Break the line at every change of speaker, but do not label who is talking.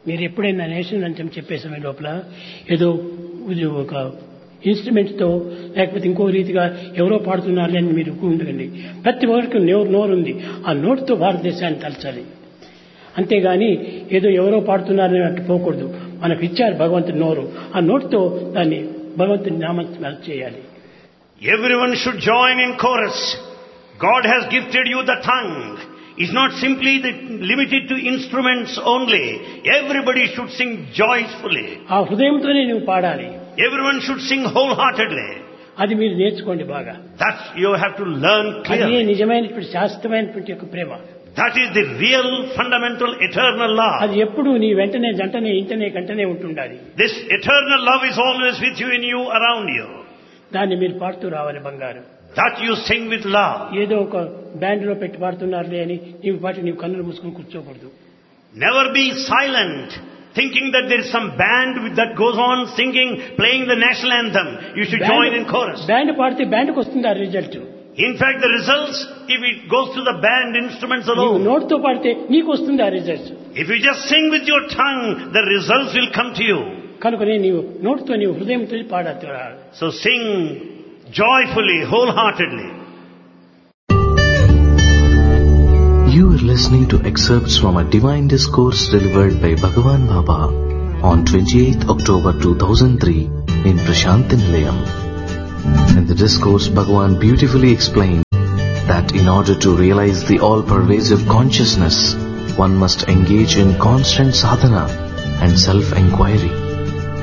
మీరు ఎప్పుడైనా నేషనల్ అంతం చెప్పే సమయం లోపల ఏదో ఇది ఒక ఇన్స్ట్రుమెంట్ తో లేకపోతే ఇంకో రీతిగా ఎవరో పాడుతున్నారు అని మీరు ఉండకండి. ప్రతి ఒక్కరికి నోరు ఉంది. ఆ నోటుతో భారతదేశాన్ని తలచాలి. అంతేగాని ఏదో ఎవరో పాడుతున్నారని అట్టు పోకూడదు. మనకు ఇచ్చారు భగవంతుని నోరు. ఆ నోటుతో దాన్ని భగవంతుని నామం చేయాలి.
Everyone should join in chorus. God has gifted you the tongue. It's not simply limited to instruments only. Everybody should sing joyfully.
ఆ హృదయంతోనే నువ్వు పాడాలి.
Everyone should sing wholeheartedly.
అది మీరు నేర్చుకోండి బాగా.
That you have to learn clearly.
అది నిజమైనటువంటి శాశ్వతమైనటువంటి యొక్క ప్రేమ.
That is the real, fundamental, eternal love.
అది ఎప్పుడు నీ వెంటనే జంటనే ఇంటనే గంటనే ఉంటుండాలి.
This eternal love is always with you, in you, around you.
దాన్ని మీరు పాడుతూ రావాలి బంగారు.
That you sing with love.
ఏదో ఒక బ్యాండ్ లో పెట్టి పాడుతున్నారులే అని నీవు పాటి నీవు కన్నులు మూసుకొని కూర్చోకూడదు.
Never be silent, thinking that there is some band that goes on singing, playing the national anthem. You should join in chorus.
Band పాడితే బ్యాండ్కి వస్తుంది ఆ result.
In fact, the results, if it goes to the band instruments alone.
నోటితో పాడితే నీకు వస్తుంది ఆ result.
If you just sing with your tongue, the results will come to you.
కనుకనే నీవు నోటితో నీవు హృదయంతో పాడాలి.
So sing joyfully, wholeheartedly.
You are listening to excerpts from a divine discourse delivered by Bhagavan Baba on 28th October 2003 in Prashanti Nilayam. In the discourse, Bhagavan beautifully explained that in order to realize the all-pervasive consciousness, one must engage in constant sadhana and self-inquiry.